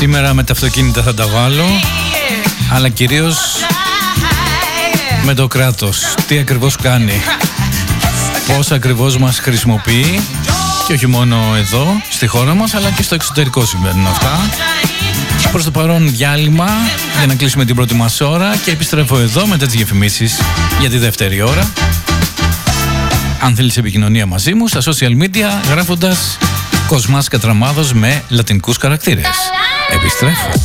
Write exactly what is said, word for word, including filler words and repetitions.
Σήμερα με τα αυτοκίνητα θα τα βάλω, αλλά κυρίως με το κράτος. Τι ακριβώς κάνει, πώς ακριβώς μας χρησιμοποιεί, και όχι μόνο εδώ στη χώρα μας, αλλά και στο εξωτερικό συμβαίνουν αυτά. Προς το παρόν διάλειμμα για να κλείσουμε την πρώτη μας ώρα και επιστρέφω εδώ μετά τις διαφημίσεις για τη δεύτερη ώρα. Αν θέλεις επικοινωνία μαζί μου στα social media, γράφοντας Κοσμάς Κατραμάδος με λατινικούς χαρακτήρες. Επιστρέφω.